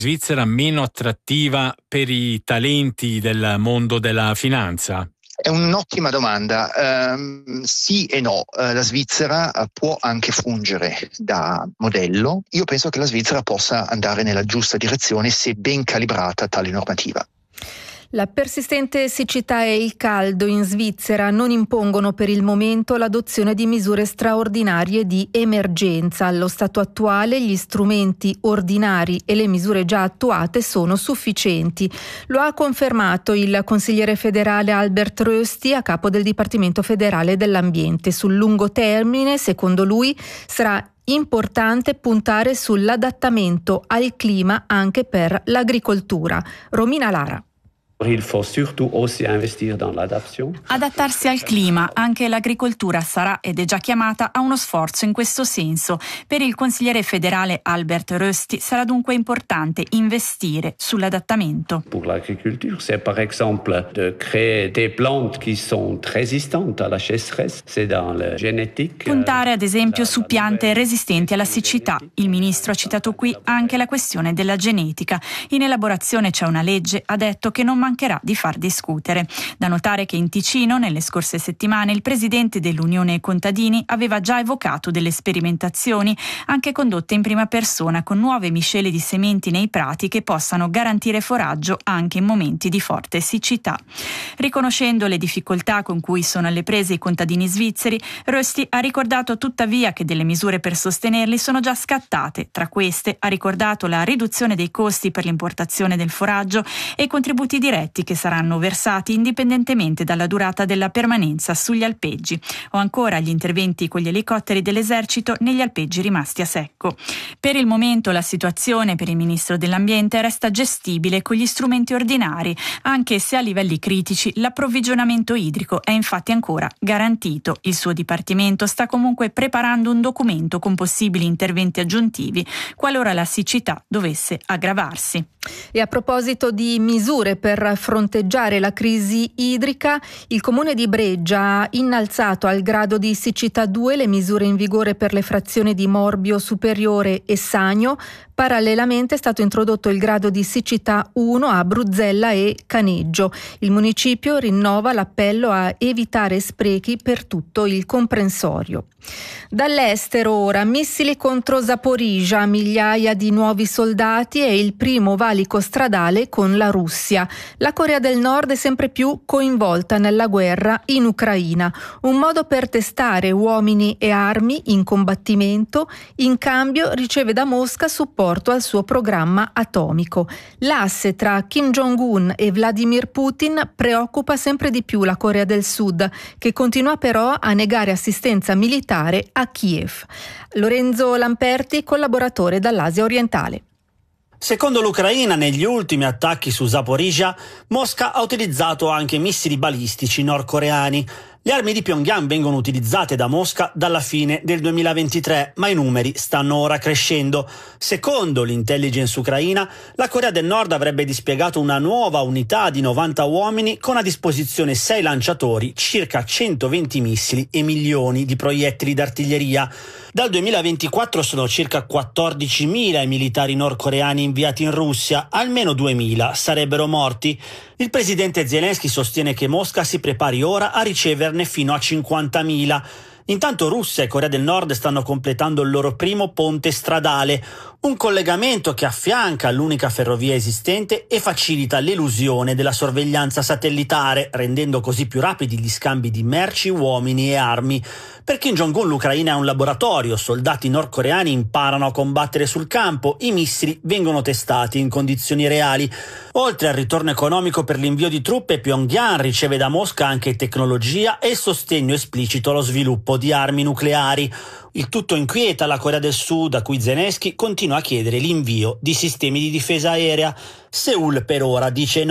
Svizzera meno attrattiva per i talenti del mondo della finanza? È un'ottima domanda. Sì e no. La Svizzera può anche fungere da modello. Io penso che la Svizzera possa andare nella giusta direzione se ben calibrata tale normativa. La persistente siccità e il caldo in Svizzera non impongono per il momento l'adozione di misure straordinarie di emergenza. Allo stato attuale gli strumenti ordinari e le misure già attuate sono sufficienti. Lo ha confermato il consigliere federale Albert Rösti a capo del Dipartimento federale dell'Ambiente. Sul lungo termine, secondo lui, sarà importante puntare sull'adattamento al clima anche per l'agricoltura. Romina Lara. Il faut surtout aussi investir dans l'adaptation. Adattarsi al clima, anche l'agricoltura sarà ed è già chiamata a uno sforzo in questo senso. Per il consigliere federale Albert Rösti sarà dunque importante investire sull'adattamento. Pour l'agriculture, c'est par exemple de créer des plantes qui sont résistantes à la sécheresse, c'est dans la génétique. Puntare ad esempio su piante resistenti alla siccità. Il ministro ha citato qui anche la questione della genetica. In elaborazione c'è una legge, ha detto, che non mancherà di far discutere. Da notare che in Ticino, nelle scorse settimane, il presidente dell'Unione Contadini aveva già evocato delle sperimentazioni, anche condotte in prima persona, con nuove miscele di sementi nei prati che possano garantire foraggio anche in momenti di forte siccità. Riconoscendo le difficoltà con cui sono alle prese i contadini svizzeri, Rösti ha ricordato tuttavia che delle misure per sostenerli sono già scattate. Tra queste ha ricordato la riduzione dei costi per l'importazione del foraggio e i contributi diretti che saranno versati indipendentemente dalla durata della permanenza sugli alpeggi, o ancora gli interventi con gli elicotteri dell'esercito negli alpeggi rimasti a secco. Per il momento la situazione per il ministro dell'Ambiente resta gestibile con gli strumenti ordinari, anche se a livelli critici l'approvvigionamento idrico è infatti ancora garantito. Il suo dipartimento sta comunque preparando un documento con possibili interventi aggiuntivi qualora la siccità dovesse aggravarsi. E a proposito di misure per fronteggiare la crisi idrica, il comune di Breggia ha innalzato al grado di siccità 2 le misure in vigore per le frazioni di Morbio Superiore e Sagno. Parallelamente è stato introdotto il grado di siccità 1 a Bruzzella e Caneggio. Il municipio rinnova l'appello a evitare sprechi per tutto il comprensorio. Dall'estero ora, missili contro Zaporizhzhia, migliaia di nuovi soldati e il primo valico stradale con la Russia. La Corea del Nord è sempre più coinvolta nella guerra in Ucraina, un modo per testare uomini e armi in combattimento, in cambio riceve da Mosca supporto al suo programma atomico. L'asse tra Kim Jong-un e Vladimir Putin preoccupa sempre di più la Corea del Sud, che continua però a negare assistenza militare a Kiev. Lorenzo Lamperti, collaboratore dall'Asia orientale. Secondo l'Ucraina, negli ultimi attacchi su Zaporizhzhia, Mosca ha utilizzato anche missili balistici nordcoreani. Le armi di Pyongyang vengono utilizzate da Mosca dalla fine del 2023, ma i numeri stanno ora crescendo. Secondo l'intelligence ucraina, la Corea del Nord avrebbe dispiegato una nuova unità di 90 uomini con a disposizione 6 lanciatori, circa 120 missili e milioni di proiettili d'artiglieria. Dal 2024 sono circa 14.000 i militari nordcoreani inviati in Russia, almeno 2.000 sarebbero morti. Il presidente Zelensky sostiene che Mosca si prepari ora a riceverne fino a 50.000. Intanto Russia e Corea del Nord stanno completando il loro primo ponte stradale, un collegamento che affianca l'unica ferrovia esistente e facilita l'elusione della sorveglianza satellitare, rendendo così più rapidi gli scambi di merci, uomini e armi. Per Kim Jong-un l'Ucraina è un laboratorio, soldati nordcoreani imparano a combattere sul campo, i missili vengono testati in condizioni reali. Oltre al ritorno economico per l'invio di truppe, Pyongyang riceve da Mosca anche tecnologia e sostegno esplicito allo sviluppo di armi nucleari. Il tutto inquieta la Corea del Sud, a cui Zelensky continua a chiedere l'invio di sistemi di difesa aerea. Seul per ora dice no.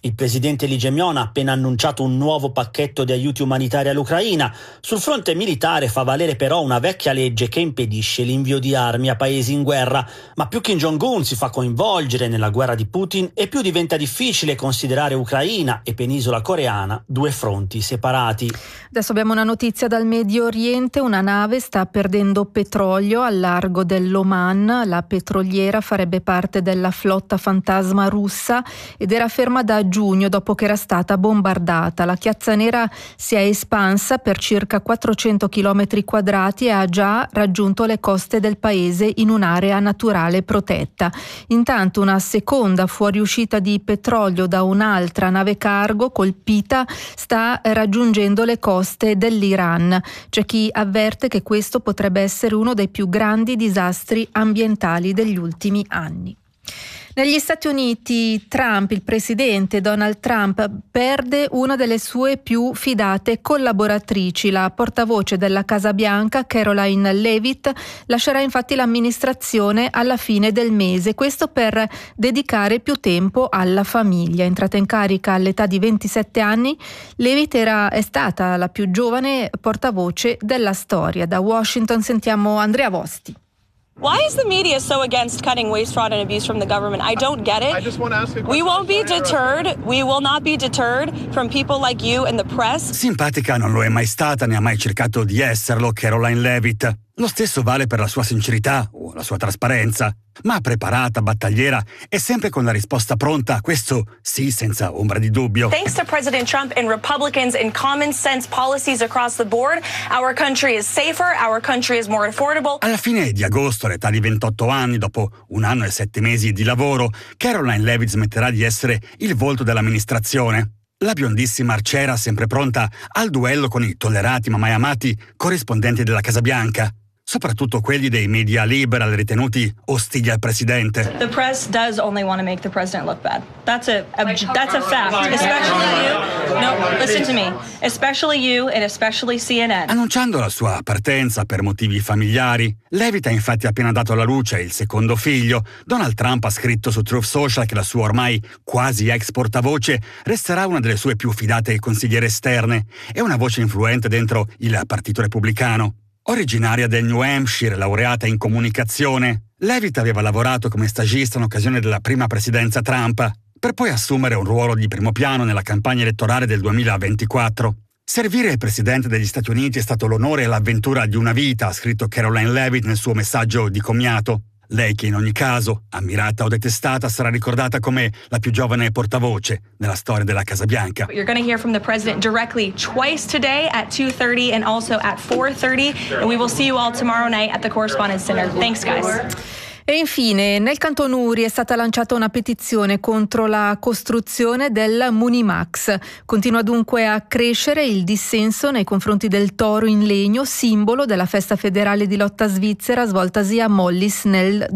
Il presidente Lee Jae-myung ha appena annunciato un nuovo pacchetto di aiuti umanitari all'Ucraina. Sul fronte militare fa valere però una vecchia legge che impedisce l'invio di armi a paesi in guerra. Ma più Kim Jong-un si fa coinvolgere nella guerra di Putin e più diventa difficile considerare Ucraina e penisola coreana due fronti separati. Adesso abbiamo una notizia dal Medio Oriente. Una nave sta perdendo petrolio al largo dell'Oman. La petroliera farebbe parte della flotta fantasma russa ed era ferma da giugno dopo che era stata bombardata. La chiazza nera si è espansa per circa 400 km quadrati e ha già raggiunto le coste del paese in un'area naturale protetta. Intanto una seconda fuoriuscita di petrolio da un'altra nave cargo colpita sta raggiungendo le coste dell'Iran. C'è chi avverte che questo potrebbe essere uno dei più grandi disastri ambientali degli ultimi anni. Negli Stati Uniti il presidente Donald Trump perde una delle sue più fidate collaboratrici. La portavoce della Casa Bianca, Caroline Leavitt, lascerà infatti l'amministrazione alla fine del mese, questo per dedicare più tempo alla famiglia. Entrata in carica all'età di 27 anni, Leavitt è stata la più giovane portavoce della storia. Da Washington sentiamo Andrea Vosti. Why is the media so against cutting waste, fraud and abuse from the government? I don't get it. I just want to ask a question. We won't be deterred. We will not be deterred from people like you and the press. Simpatica non lo è mai stata, ne ha mai cercato di esserlo Caroline Leavitt. Lo stesso vale per la sua sincerità o la sua trasparenza, ma preparata, battagliera e sempre con la risposta pronta, questo sì, senza ombra di dubbio. Thanks to President Trump and Republicans and common sense policies across the board, our country is safer, our country is more affordable. Alla fine di agosto, all'età di 28 anni, dopo 1 anno e 7 mesi di lavoro, Caroline Leavitt smetterà di essere il volto dell'amministrazione. La biondissima arciera sempre pronta al duello con i tollerati ma mai amati corrispondenti della Casa Bianca, soprattutto quelli dei media liberal ritenuti ostili al presidente. The press does only want to make the president look bad. That's a fact. Especially you. No, listen to me. Especially you and especially CNN. Annunciando la sua partenza per motivi familiari, Leavitt ha infatti appena dato alla luce il secondo figlio. Donald Trump ha scritto su Truth Social che la sua ormai quasi ex portavoce resterà una delle sue più fidate consigliere esterne e una voce influente dentro il Partito Repubblicano. Originaria del New Hampshire, laureata in comunicazione, Leavitt aveva lavorato come stagista in occasione della prima presidenza Trump, per poi assumere un ruolo di primo piano nella campagna elettorale del 2024. Servire il presidente degli Stati Uniti è stato l'onore e l'avventura di una vita, ha scritto Caroline Leavitt nel suo messaggio di commiato. Lei che in ogni caso, ammirata o detestata, sarà ricordata come la più giovane portavoce nella storia della Casa Bianca. You're going to hear from the president directly twice today at 2:30 and also at 4:30, and we will see you all tomorrow night at the Correspondents' Dinner. Thanks, guys. E infine, nel Canton Uri è stata lanciata una petizione contro la costruzione del Munimax. Continua dunque a crescere il dissenso nei confronti del toro in legno, simbolo della festa federale di lotta svizzera svoltasi a Mollis nel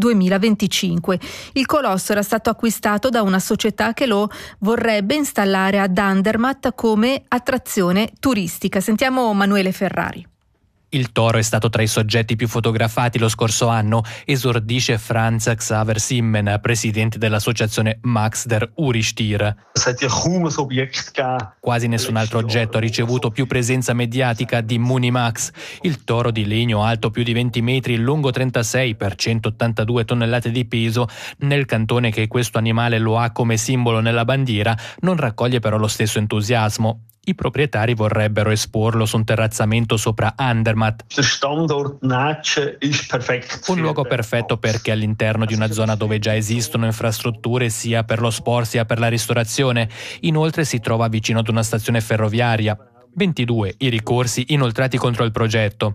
2025. Il colosso era stato acquistato da una società che lo vorrebbe installare ad Andermatt come attrazione turistica. Sentiamo Manuele Ferrari. Il toro è stato tra i soggetti più fotografati lo scorso anno, esordisce Franz Xaver Simmen, presidente dell'associazione Max der Uri-Stier. Quasi nessun altro oggetto ha ricevuto più presenza mediatica di Munimax. Il toro di legno alto più di 20 metri, lungo 36 per 182 tonnellate di peso, nel cantone che questo animale lo ha come simbolo nella bandiera, non raccoglie però lo stesso entusiasmo. I proprietari vorrebbero esporlo su un terrazzamento sopra Andermatt. Un luogo perfetto perché all'interno di una zona dove già esistono infrastrutture sia per lo sport sia per la ristorazione. Inoltre si trova vicino ad una stazione ferroviaria. 22 i ricorsi inoltrati contro il progetto.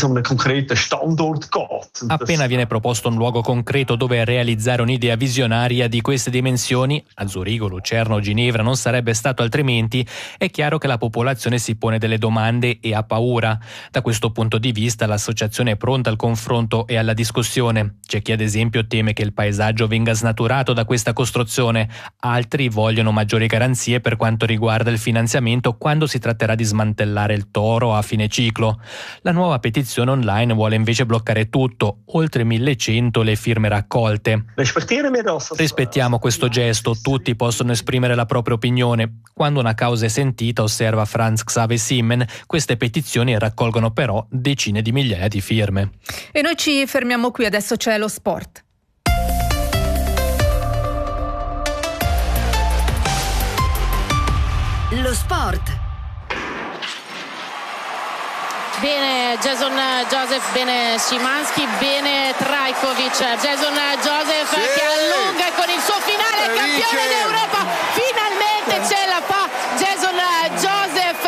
Appena viene proposto un luogo concreto dove realizzare un'idea visionaria di queste dimensioni, a Zurigo, Lucerna o Ginevra non sarebbe stato altrimenti, è chiaro che la popolazione si pone delle domande e ha paura. Da questo punto di vista l'associazione è pronta al confronto e alla discussione. C'è chi ad esempio teme che il paesaggio venga snaturato da questa costruzione, altri vogliono maggiori garanzie per quanto riguarda il finanziamento quando si tratterà di di smantellare il Toro a fine ciclo. La nuova petizione online vuole invece bloccare tutto, oltre 1100 le firme raccolte. Rispettiamo questo gesto, tutti possono esprimere la propria opinione. Quando una causa è sentita, osserva Franz Xaver Simen, queste petizioni raccolgono però decine di migliaia di firme. E noi ci fermiamo qui, adesso c'è lo sport. Lo sport. Bene Jason Joseph, bene Szymanski, bene Trajkovic. Jason Joseph che allunga con il suo finale, campione d'Europa, finalmente ce la fa Jason Joseph,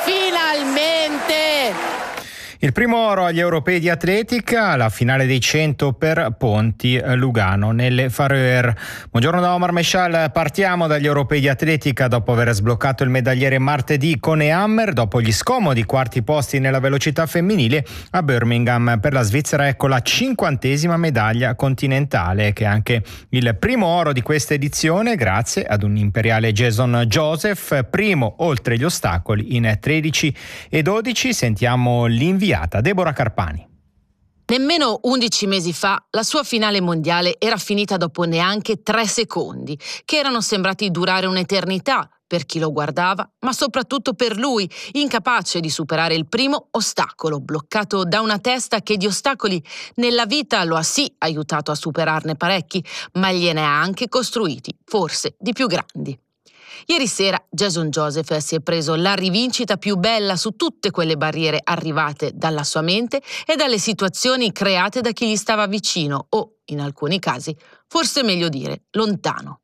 finalmente. Il primo oro agli europei di atletica, la finale dei 100 per Ponti Lugano nelle Faroe. Buongiorno da Omar Meshal, partiamo dagli europei di atletica dopo aver sbloccato il medagliere martedì con Hammer, dopo gli scomodi quarti posti nella velocità femminile a Birmingham per la Svizzera. Ecco la 50ª medaglia continentale, che è anche il primo oro di questa edizione grazie ad un imperiale Jason Joseph, primo oltre gli ostacoli in 13 e 12. Sentiamo l'inviato Deborah Carpani. Nemmeno 11 mesi fa la sua finale mondiale era finita dopo neanche 3 secondi, che erano sembrati durare un'eternità per chi lo guardava, ma soprattutto per lui, incapace di superare il primo ostacolo, bloccato da una testa che di ostacoli nella vita lo ha sì aiutato a superarne parecchi, ma gliene ha anche costruiti, forse di più grandi. Ieri sera Jason Joseph si è preso la rivincita più bella su tutte quelle barriere arrivate dalla sua mente e dalle situazioni create da chi gli stava vicino o, in alcuni casi, forse meglio dire, lontano.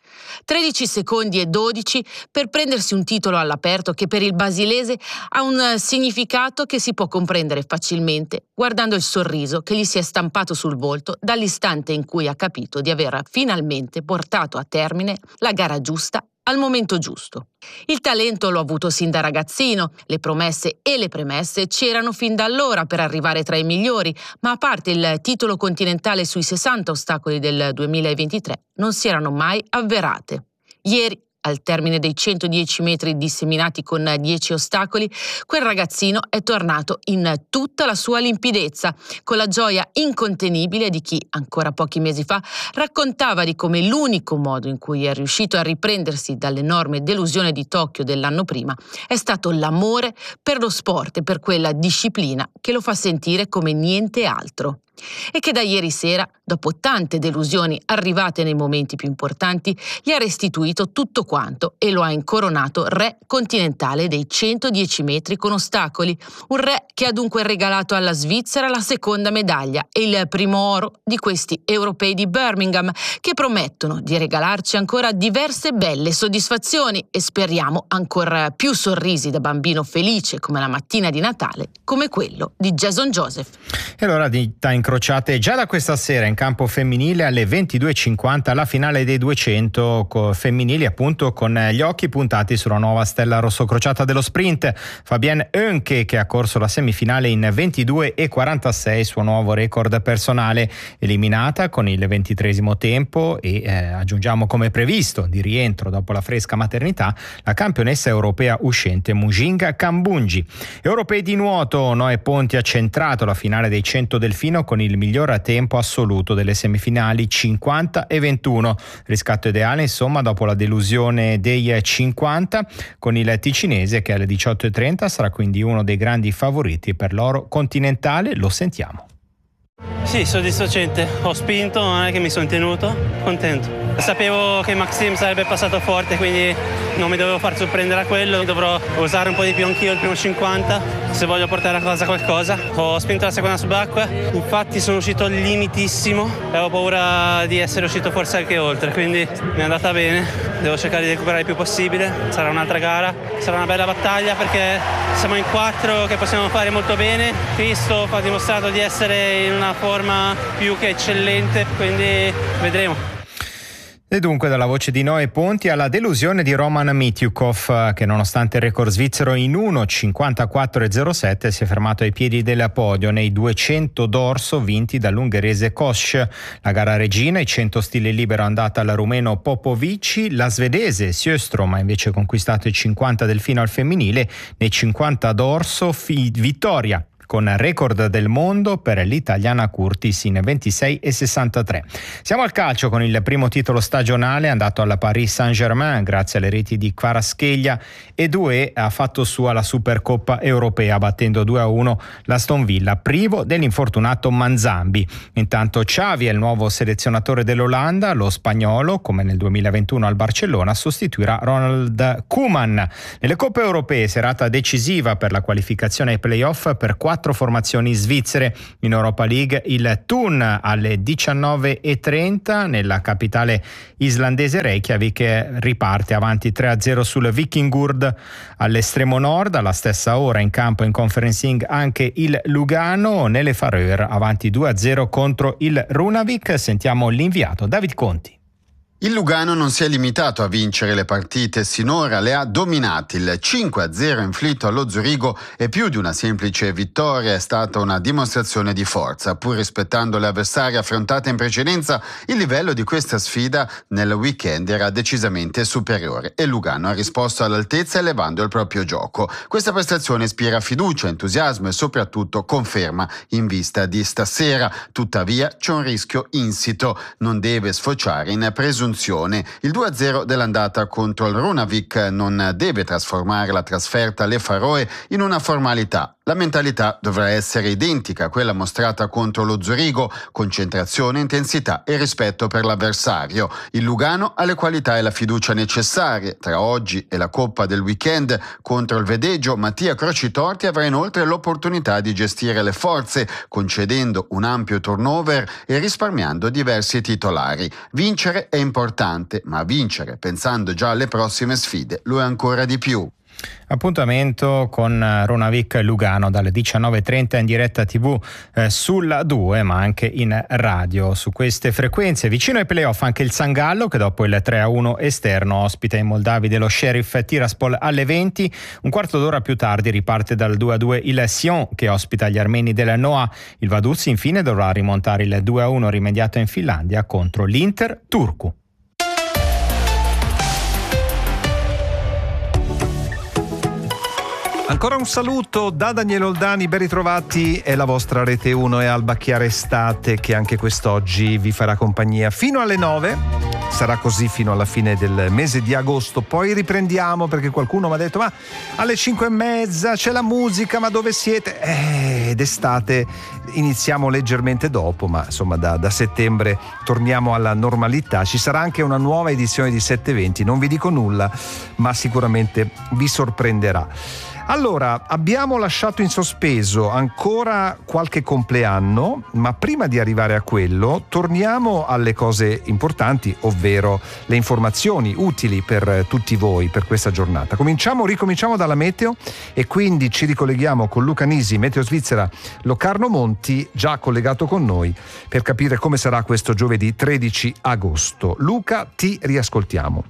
13 secondi e 12 per prendersi un titolo all'aperto che per il basilese ha un significato che si può comprendere facilmente guardando il sorriso che gli si è stampato sul volto dall'istante in cui ha capito di aver finalmente portato a termine la gara giusta al momento giusto. Il talento l'ho avuto sin da ragazzino, le promesse e le premesse c'erano fin da allora per arrivare tra i migliori, ma a parte il titolo continentale sui 60 ostacoli del 2023, non si erano mai avverate. Ieri, al termine dei 110 metri disseminati con 10 ostacoli, quel ragazzino è tornato in tutta la sua limpidezza, con la gioia incontenibile di chi, ancora pochi mesi fa, raccontava di come l'unico modo in cui è riuscito a riprendersi dall'enorme delusione di Tokyo dell'anno prima è stato l'amore per lo sport e per quella disciplina che lo fa sentire come niente altro. E che da ieri sera, dopo tante delusioni arrivate nei momenti più importanti, gli ha restituito tutto quanto e lo ha incoronato re continentale dei 110 metri con ostacoli, un re che ha dunque regalato alla Svizzera la seconda medaglia e il primo oro di questi europei di Birmingham, che promettono di regalarci ancora diverse belle soddisfazioni e speriamo ancora più sorrisi da bambino felice come la mattina di Natale, come quello di Jason Joseph. E allora dita incrociate già da questa sera in campo femminile alle 22.50 la finale dei 200 femminili, appunto con gli occhi puntati sulla nuova stella rossocrociata dello sprint, Fabienne Oehnke, che ha corso la semifinale in 22.46, suo nuovo record personale, eliminata con il 23° tempo e aggiungiamo come previsto di rientro dopo la fresca maternità la campionessa europea uscente Mujinga Kambunji. Europei di nuoto, Noè Ponti ha centrato la finale dei 100 delfino con il miglior tempo assoluto delle semifinali 50 e 21. Riscatto ideale insomma dopo la delusione dei 50 con il ticinese che alle 18.30 sarà quindi uno dei grandi favoriti per l'oro continentale. Lo sentiamo. Sì, soddisfacente, ho spinto, non è che mi sono tenuto, contento. Sapevo che Maxime sarebbe passato forte, quindi non mi dovevo far sorprendere a quello, dovrò usare un po' di più anch'io il primo 50 se voglio portare a casa qualcosa. Ho spinto la seconda subacquea, infatti sono uscito limitissimo e avevo paura di essere uscito forse anche oltre, quindi mi è andata bene, devo cercare di recuperare il più possibile, sarà un'altra gara, sarà una bella battaglia perché siamo in 4 che possiamo fare molto bene. Cristo ha dimostrato di essere in una forma più che eccellente, quindi vedremo. E dunque dalla voce di Noè Ponti alla delusione di Roman Mityukov, che nonostante il record svizzero in 1.54,07 si è fermato ai piedi del podio nei 200 dorso vinti dall'ungherese Kosch. La gara regina, i 100 stile libero andata al rumeno Popovici, la svedese Sjöström ha invece conquistato i 50 delfino al femminile, nei 50 dorso vittoria con record del mondo per l'italiana Curtis in 26,63. Siamo al calcio con il primo titolo stagionale andato alla Paris Saint-Germain grazie alle reti di Kvaratskhelia, e Doué ha fatto sua la Supercoppa europea battendo 2-1 l'Aston Villa privo dell'infortunato Manzambi. Intanto Xavi è il nuovo selezionatore dell'Olanda, lo spagnolo come nel 2021 al Barcellona sostituirà Ronald Koeman. Nelle coppe europee serata decisiva per la qualificazione ai playoff per 4 formazioni svizzere. In Europa League il Thun alle 19:30 nella capitale islandese Reykjavik riparte avanti 3-0 sul Vikingurd. All'estremo nord alla stessa ora in campo in Conference League anche il Lugano, nelle Faroe avanti 2-0 contro il Runavik. Sentiamo l'inviato David Conti. Il Lugano non si è limitato a vincere le partite, sinora le ha dominate. Il 5-0 inflitto allo Zurigo è più di una semplice vittoria, è stata una dimostrazione di forza. Pur rispettando le avversarie affrontate in precedenza, il livello di questa sfida nel weekend era decisamente superiore e Lugano ha risposto all'altezza elevando il proprio gioco. Questa prestazione ispira fiducia, entusiasmo e soprattutto conferma in vista di stasera. Tuttavia c'è un rischio insito, non deve sfociare in presunzione. Il 2-0 dell'andata contro il Runavik non deve trasformare la trasferta alle Faroe in una formalità. La mentalità dovrà essere identica a quella mostrata contro lo Zurigo: concentrazione, intensità e rispetto per l'avversario. Il Lugano ha le qualità e la fiducia necessarie. Tra oggi e la Coppa del weekend contro il Vedeggio, Mattia Crocitorti avrà inoltre l'opportunità di gestire le forze, concedendo un ampio turnover e risparmiando diversi titolari. Vincere è importante, ma vincere pensando già alle prossime sfide lo è ancora di più. Appuntamento con Runavik Lugano dalle 19:30 in diretta TV sulla 2, ma anche in radio su queste frequenze. Vicino ai playoff anche il Sangallo, che dopo il 3-1 esterno ospita in Moldavide lo Sheriff Tiraspol alle 20. Un quarto d'ora più tardi riparte dal 2-2 il Sion, che ospita gli armeni del Noa. Il Vaduz infine dovrà rimontare il 2-1 rimediato in Finlandia contro l'Inter Turku. Ancora un saluto da Daniele Oldani, ben ritrovati, è la vostra Rete 1 e Alba Chiara Estate che anche quest'oggi vi farà compagnia fino alle 9, sarà così fino alla fine del mese di agosto, poi riprendiamo perché qualcuno mi ha detto ma alle 5:30 c'è la musica, ma dove siete? D'estate iniziamo leggermente dopo, ma insomma da settembre torniamo alla normalità, ci sarà anche una nuova edizione di 720, non vi dico nulla ma sicuramente vi sorprenderà. Allora, abbiamo lasciato in sospeso ancora qualche compleanno, ma prima di arrivare a quello torniamo alle cose importanti, ovvero le informazioni utili per tutti voi per questa giornata. Ricominciamo dalla meteo e quindi ci ricolleghiamo con Luca Nisi, Meteo Svizzera Locarno Monti, già collegato con noi per capire come sarà questo giovedì 13 agosto. Luca, ti riascoltiamo.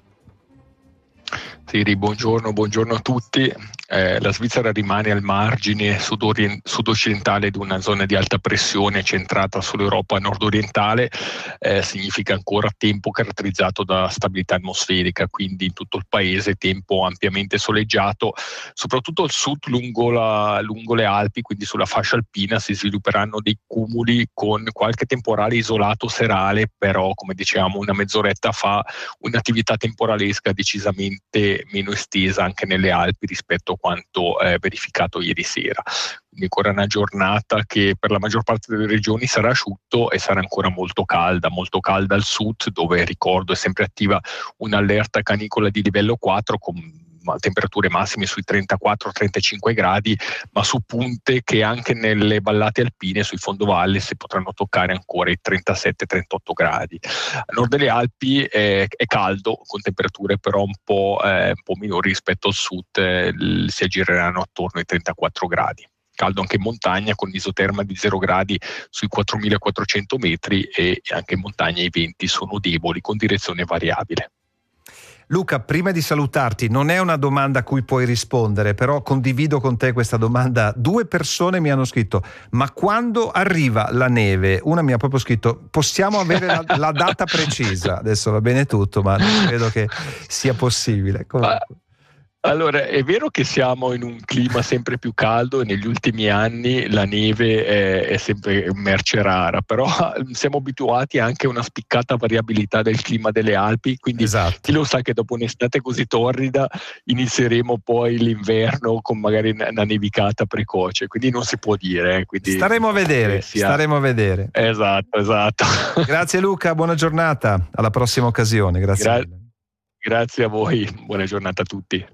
Sì, buongiorno a tutti. La Svizzera rimane al margine sud-occidentale di una zona di alta pressione centrata sull'Europa nord-orientale, significa ancora tempo caratterizzato da stabilità atmosferica, quindi in tutto il paese tempo ampiamente soleggiato, soprattutto al sud lungo le Alpi, quindi sulla fascia alpina si svilupperanno dei cumuli con qualche temporale isolato serale, però come dicevamo una mezz'oretta fa un'attività temporalesca decisamente meno estesa anche nelle Alpi rispetto a quanto verificato ieri sera. Quindi ancora una giornata che per la maggior parte delle regioni sarà asciutto e sarà ancora molto calda al sud, dove ricordo è sempre attiva un'allerta canicola di livello 4 con temperature massime sui 34-35 gradi, ma su punte che anche nelle vallate alpine, sui fondovalle, si potranno toccare ancora i 37-38 gradi. A nord delle Alpi è caldo, con temperature però un po' minori rispetto al sud, si aggireranno attorno ai 34 gradi. caldo anche in montagna, con isoterma di 0 gradi sui 4.400 metri, e anche in montagna i venti sono deboli con direzione variabile. Luca, prima di salutarti, non è una domanda a cui puoi rispondere, però condivido con te questa domanda. 2 persone mi hanno scritto: ma quando arriva la neve? Una mi ha proprio scritto: possiamo avere la data precisa? Adesso va bene tutto, ma non credo che sia possibile. Allora, è vero che siamo in un clima sempre più caldo e negli ultimi anni la neve è sempre merce rara, però siamo abituati anche a una spiccata variabilità del clima delle Alpi, quindi chi lo sa che dopo un'estate così torrida inizieremo poi l'inverno con magari una nevicata precoce, quindi non si può dire. Quindi staremo a vedere. Esatto. Grazie Luca, buona giornata, alla prossima occasione. Grazie. Grazie a voi, buona giornata a tutti.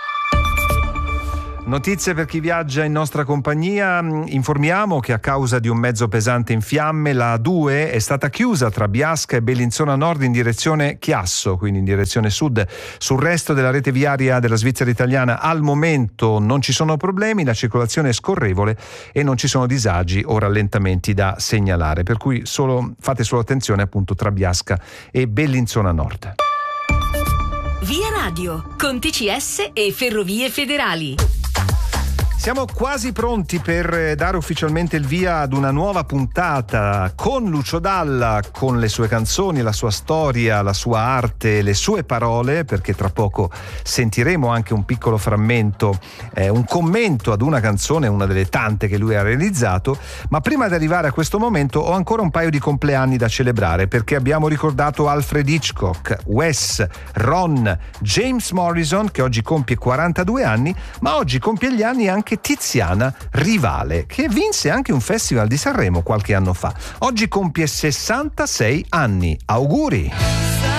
Notizie per chi viaggia in nostra compagnia. Informiamo che a causa di un mezzo pesante in fiamme la A2 è stata chiusa tra Biasca e Bellinzona Nord in direzione Chiasso, quindi in direzione sud. Sul resto della rete viaria della Svizzera italiana al momento non ci sono problemi, la circolazione è scorrevole e non ci sono disagi o rallentamenti da segnalare, per cui fate solo attenzione appunto tra Biasca e Bellinzona Nord. Via Radio, con TCS e Ferrovie Federali. Siamo quasi pronti per dare ufficialmente il via ad una nuova puntata con Lucio Dalla, con le sue canzoni, la sua storia, la sua arte, le sue parole, perché tra poco sentiremo anche un piccolo frammento, un commento ad una canzone, una delle tante che lui ha realizzato. Ma prima di arrivare a questo momento ho ancora un paio di compleanni da celebrare, perché abbiamo ricordato Alfred Hitchcock, Wes, Ron, James Morrison, che oggi compie 42 anni, ma oggi compie gli anni anche Tiziana Rivale, che vinse anche un festival di Sanremo qualche anno fa. Oggi compie 66 anni. Auguri!